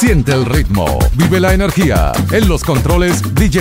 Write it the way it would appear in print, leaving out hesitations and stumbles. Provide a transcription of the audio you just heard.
Siente el ritmo, vive la energía. En los controles, DJ